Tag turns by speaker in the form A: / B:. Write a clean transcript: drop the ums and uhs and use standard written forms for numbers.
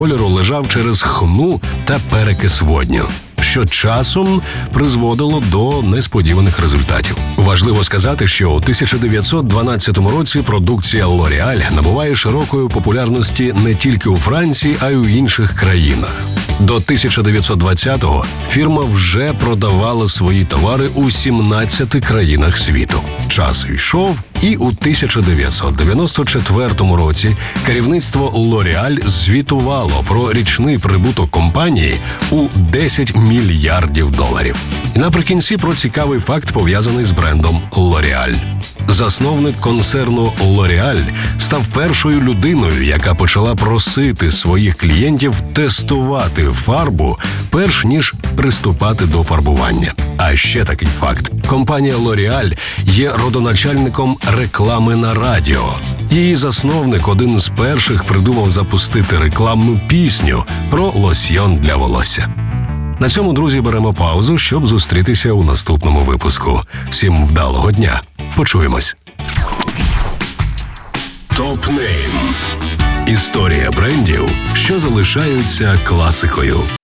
A: кольору лежав через хну та перекис водню, що часом призводило до несподіваних результатів. Важливо сказати, що у 1912 році продукція L'Oréal набуває широкої популярності не тільки у Франції, а й у інших країнах. До 1920-го фірма вже продавала свої товари у 17 країнах світу. Час йшов, і у 1994 році керівництво L'Oréal звітувало про річний прибуток компанії у 10 мільярдів доларів. І наприкінці про цікавий факт, пов'язаний з брендом L'Oréal. Засновник концерну L'Oréal став першою людиною, яка почала просити своїх клієнтів тестувати фарбу, перш ніж приступати до фарбування. А ще такий факт. Компанія L'Oréal є родоначальником реклами на радіо. Її засновник один з перших придумав запустити рекламну пісню про лосьйон для волосся. На цьому, друзі, беремо паузу, щоб зустрітися у наступному випуску. Всім вдалого дня. Почуємось. Топ-нейм. Історія брендів, що залишаються класикою.